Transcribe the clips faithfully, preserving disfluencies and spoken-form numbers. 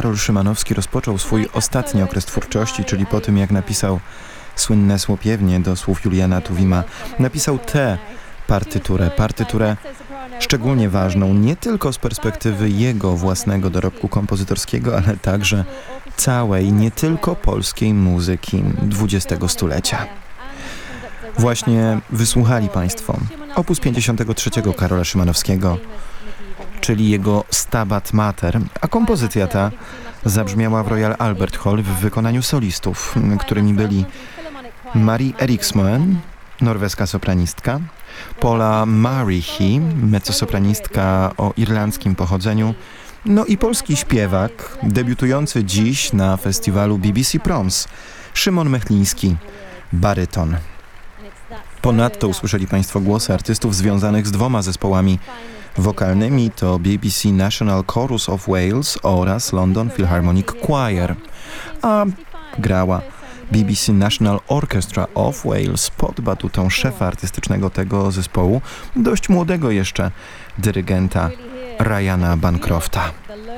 Karol Szymanowski rozpoczął swój ostatni okres twórczości, czyli po tym, jak napisał słynne Słopiewnie do słów Juliana Tuwima, napisał tę partyturę, partyturę szczególnie ważną nie tylko z perspektywy jego własnego dorobku kompozytorskiego, ale także całej, nie tylko polskiej muzyki dwudziestego stulecia. Właśnie wysłuchali Państwo opus pięćdziesiątego trzeciego Karola Szymanowskiego, czyli jego Stabat Mater, a kompozycja ta zabrzmiała w Royal Albert Hall w wykonaniu solistów, którymi byli Marie Eriksmoen, norweska sopranistka, Paula Marihi, mezzosopranistka o irlandzkim pochodzeniu, no i polski śpiewak, debiutujący dziś na festiwalu B B C Proms, Szymon Mechliński, baryton. Ponadto usłyszeli Państwo głosy artystów związanych z dwoma zespołami wokalnymi, to B B C National Chorus of Wales oraz London Philharmonic Choir, a grała B B C National Orchestra of Wales pod batutą szefa artystycznego tego zespołu, dość młodego jeszcze dyrygenta Ryana Bancrofta.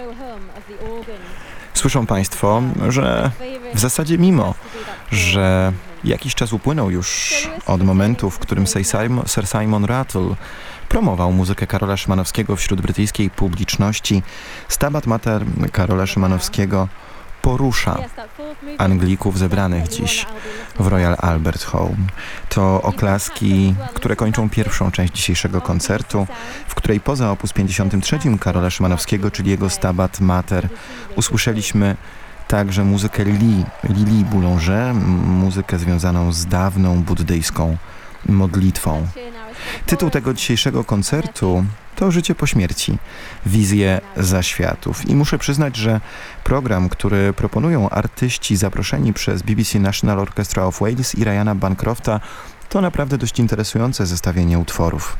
Słyszą Państwo, że w zasadzie mimo, że jakiś czas upłynął już od momentu, w którym Sir Simon Rattle promował muzykę Karola Szymanowskiego wśród brytyjskiej publiczności, Stabat Mater Karola Szymanowskiego porusza Anglików zebranych dziś w Royal Albert Hall. To oklaski, które kończą pierwszą część dzisiejszego koncertu, w której poza opus pięćdziesiątym trzecim Karola Szymanowskiego, czyli jego Stabat Mater, usłyszeliśmy także muzykę Lili, Lili Boulanger, muzykę związaną z dawną buddyjską modlitwą. Tytuł tego dzisiejszego koncertu to Życie po śmierci, wizje zaświatów. I muszę przyznać, że program, który proponują artyści zaproszeni przez B B C National Orchestra of Wales i Ryana Bancrofta, to naprawdę dość interesujące zestawienie utworów.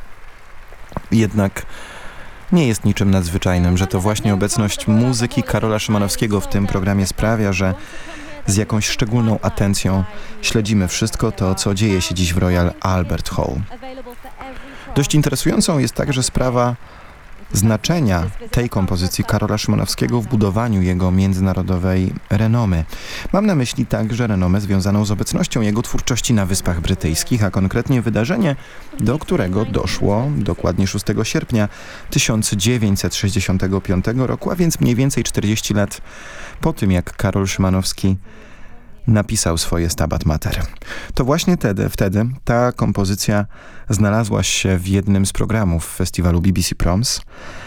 Jednak nie jest niczym nadzwyczajnym, że to właśnie obecność muzyki Karola Szymanowskiego w tym programie sprawia, że z jakąś szczególną atencją śledzimy wszystko to, co dzieje się dziś w Royal Albert Hall. Dość interesującą jest także sprawa znaczenia tej kompozycji Karola Szymanowskiego w budowaniu jego międzynarodowej renomy. Mam na myśli także renomę związaną z obecnością jego twórczości na Wyspach Brytyjskich, a konkretnie wydarzenie, do którego doszło dokładnie szóstego sierpnia tysiąc dziewięćset sześćdziesiątego piątego roku, a więc mniej więcej czterdzieści lat po tym, jak Karol Szymanowski napisał swoje Stabat Mater. To właśnie wtedy, wtedy ta kompozycja znalazła się w jednym z programów festiwalu B B C Proms,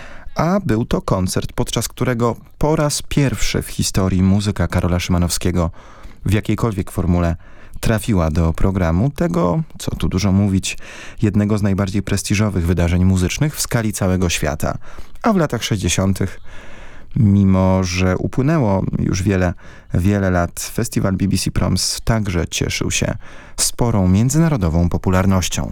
a był to koncert, podczas którego po raz pierwszy w historii muzyka Karola Szymanowskiego w jakiejkolwiek formule trafiła do programu tego, co tu dużo mówić, jednego z najbardziej prestiżowych wydarzeń muzycznych w skali całego świata. A w latach sześćdziesiątych mimo że upłynęło już wiele, wiele lat, festiwal B B C Proms także cieszył się sporą międzynarodową popularnością.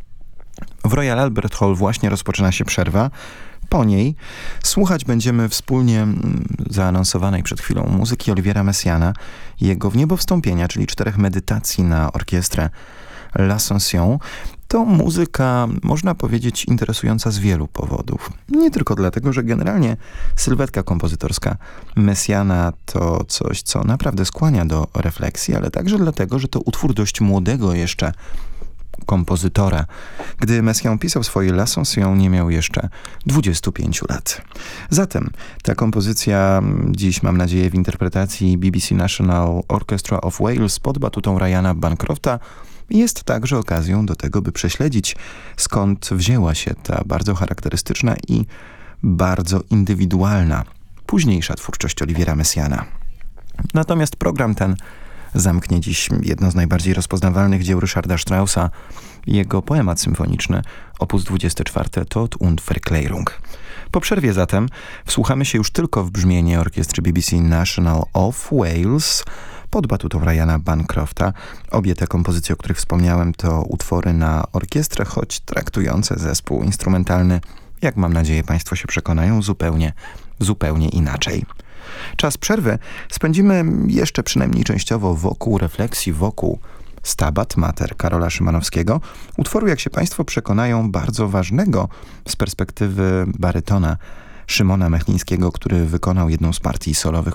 W Royal Albert Hall właśnie rozpoczyna się przerwa. Po niej słuchać będziemy wspólnie zaanonsowanej przed chwilą muzyki Oliviera Messiaena, jego w niebo wstąpienia, czyli czterech medytacji na orkiestrę L'Ascension. To muzyka, można powiedzieć, interesująca z wielu powodów. Nie tylko dlatego, że generalnie sylwetka kompozytorska Messiaena to coś, co naprawdę skłania do refleksji, ale także dlatego, że to utwór dość młodego jeszcze kompozytora. Gdy Messiaen pisał swoje L'Ascension, nie miał jeszcze dwudziestu pięciu lat. Zatem ta kompozycja dziś, mam nadzieję, w interpretacji B B C National Orchestra of Wales pod batutą Ryana Bancrofta jest także okazją do tego, by prześledzić, skąd wzięła się ta bardzo charakterystyczna i bardzo indywidualna późniejsza twórczość Oliviera Messiaena. Natomiast program ten zamknie dziś jedno z najbardziej rozpoznawalnych dzieł Ryszarda Straussa, jego poemat symfoniczny, opus dwudziesty czwarty Tod und Verklärung. Po przerwie zatem wsłuchamy się już tylko w brzmienie orkiestry B B C National of Wales pod batutą Ryana Bancrofta. Obie te kompozycje, o których wspomniałem, to utwory na orkiestrę, choć traktujące zespół instrumentalny, jak mam nadzieję Państwo się przekonają, zupełnie, zupełnie inaczej. Czas przerwy spędzimy jeszcze przynajmniej częściowo wokół refleksji, wokół Stabat Mater Karola Szymanowskiego, utworu, jak się Państwo przekonają, bardzo ważnego z perspektywy barytona Szymona Mechlińskiego, który wykonał jedną z partii solowych